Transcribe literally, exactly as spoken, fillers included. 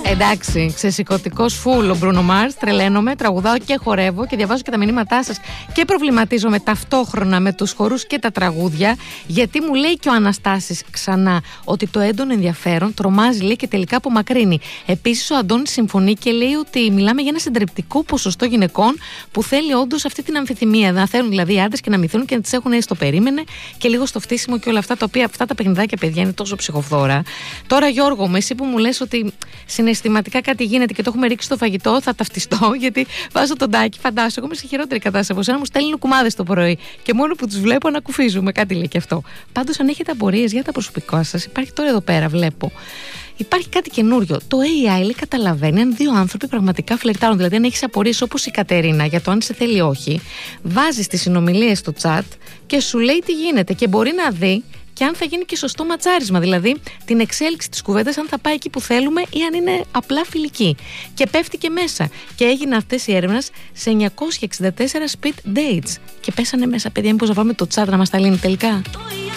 Εντάξει, ξεσηκωτικός φουλ ο Μπρούνο Μάρς, τρελαίνομαι, τραγουδάω και χορεύω και διαβάζω και τα μηνύματά σας και προβληματίζομαι ταυτόχρονα με τους χορούς και τα τραγούδια, γιατί μου λέει και ο Αναστάσης ξανά ότι το έντονο ενδιαφέρον τρομάζει, λέει, και τελικά απομακρύνει. Επίσης ο Αντώνης συμφωνεί και λέει ότι μιλάμε για ένα συντριπτικό ποσοστό γυναικών που θέλει όντως αυτή την αμφιθυμία, να θέλουν δηλαδή οι άντρες και να μυθούν και να τις έχουν στο περίμενε και λίγο στο φτύσιμο και όλα αυτά τα οποία αυτά τα παιχνιδάκια, παιδιά, είναι τόσο ψυχοφθόρα. Τώρα, Γιώργο μου, εσύ που μου λες ότι συναισθηματικά κάτι γίνεται και το έχουμε ρίξει στο φαγητό, θα ταυτιστώ, γιατί βάζω τον Τάκη, φαντάσου, εγώ είμαι σε χειρότερη κατάσταση από σένα, μου στέλνουν κουμάδες το πρωί και μόνο που τους βλέπω ανακουφίζουμε, κάτι λέει και αυτό. Πάντως, αν έχετε απορίες για τα προσωπικά σας, υπάρχει τώρα εδώ πέρα, βλέπω. Υπάρχει κάτι καινούριο. Το έι άι λέει καταλαβαίνει αν δύο άνθρωποι πραγματικά φλερτάρουν. Δηλαδή, αν έχεις απορίες όπως η Κατερίνα για το αν σε θέλει ή όχι, βάζεις τις συνομιλίες στο chat και σου λέει τι γίνεται και μπορεί να δει και αν θα γίνει και σωστό ματσάρισμα, δηλαδή την εξέλιξη της κουβέντας, αν θα πάει εκεί που θέλουμε ή αν είναι απλά φιλική. Και πέφτει και μέσα. Και έγιναν αυτές οι έρευνες σε εννιακόσια εξήντα τέσσερα speed dates. Και πέσανε μέσα, παιδιά, μήπως να βάλουμε το chat να μας τα λύνει τελικά.